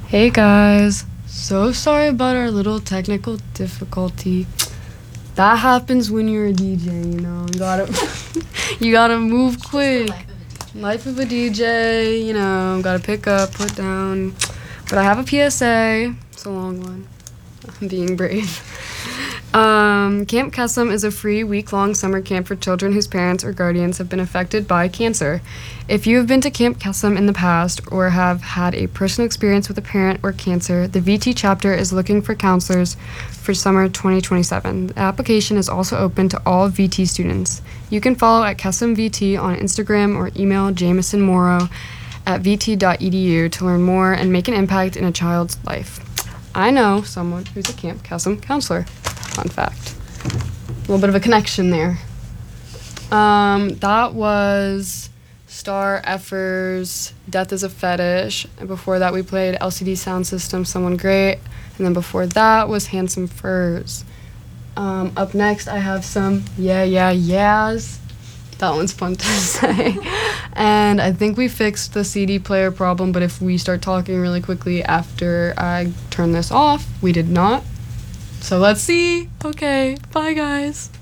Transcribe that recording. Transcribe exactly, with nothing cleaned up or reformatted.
Hey guys, so sorry about our little technical difficulty. That happens when you're a D J, you know. You gotta, you gotta move quick. Life of a D J, you know. Gotta pick up, put down. But I have a P S A. It's a long one. I'm being brave. Um, Camp Kesem is a free week-long summer camp for children whose parents or guardians have been affected by cancer. If you have been to Camp Kesem in the past or have had a personal experience with a parent or cancer, the V T chapter is looking for counselors for summer twenty twenty-seven. The application is also open to all V T students. You can follow at Kesem V T on Instagram or email Jameson Morrow at v t dot e d u to learn more and make an impact in a child's life. I know someone who's a Camp Kesem counselor. Fun fact. A little bit of a connection there. Um, that was Star Effers, Death is a Fetish. And before that, we played L C D Sound System, Someone Great. And then before that was Handsome Furs. Um, up next, I have some Yeah, Yeah, Yeahs. That one's fun to say. And I think we fixed the C D player problem, but if we start talking really quickly after I turn this off, we did not. So let's see. Okay, bye guys.